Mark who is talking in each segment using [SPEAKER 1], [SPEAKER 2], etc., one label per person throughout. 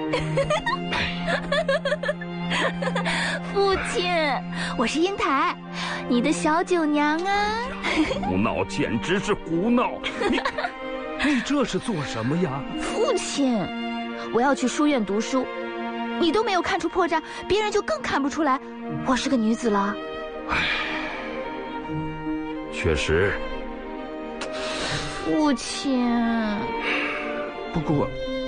[SPEAKER 1] 父亲，我是英台，你的小九娘啊。
[SPEAKER 2] 胡闹，简直是胡闹！你这是做什么呀？
[SPEAKER 1] 父亲，我要去书院读书，你都没有看出破绽，别人就更看不出来我是个女子了。
[SPEAKER 2] 唉，确实。
[SPEAKER 1] 父亲，
[SPEAKER 2] 不过，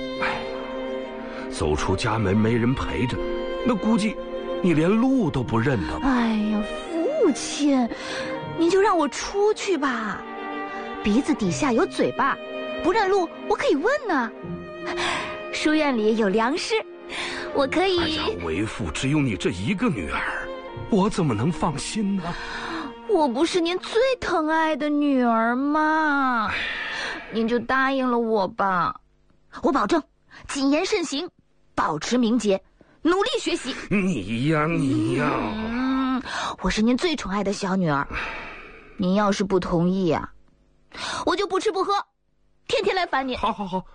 [SPEAKER 2] 走出家门没人陪着，那估计你连路都不认得吧？
[SPEAKER 1] 哎呀，父亲，您就让我出去吧，鼻子底下有嘴巴，不认路我可以问呢。书院里有良师，我可以。
[SPEAKER 2] 哎呀，为父只有你这一个女儿，我怎么能放心呢？
[SPEAKER 1] 我不是您最疼爱的女儿吗？您就答应了我吧，我保证谨言慎行，保持名节，努力学习。
[SPEAKER 2] 你呀，
[SPEAKER 1] 我是您最宠爱的小女儿，您要是不同意啊，我就不吃不喝，天天来烦你。
[SPEAKER 2] 好。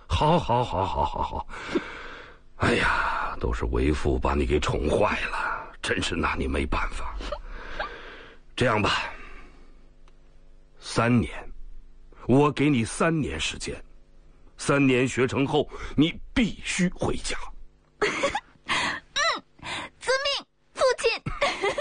[SPEAKER 2] 哎呀，都是为父把你给宠坏了，真是拿你没办法。这样吧，3年，我给你3年时间，3年学成后，你必须回家。